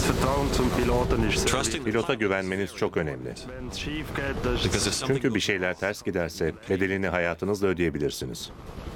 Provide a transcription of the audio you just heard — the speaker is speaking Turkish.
Pilota güvenmeniz çok önemli. Çünkü bir şeyler ters giderse bedelini hayatınızla ödeyebilirsiniz.